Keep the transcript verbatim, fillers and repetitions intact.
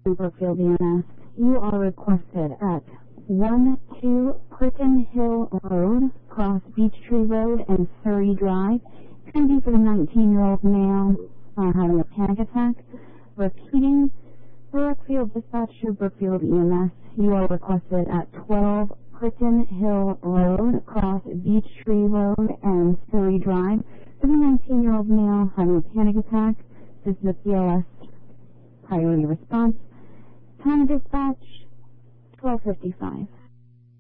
Brookfield E M S. You are requested at one two Pritton Hill Road, Cross Beech Tree Road, and Surrey Drive. It's going to be for the nineteen-year-old male uh, having a panic attack. Repeating, Brookfield Dispatch to Brookfield E M S. You are requested at twelve Pritton Hill Road, Cross Beech Tree Road, and Surrey Drive. For the nineteen-year-old male having a panic attack. This is the P L S priority response. Time of dispatch, twelve fifty-five.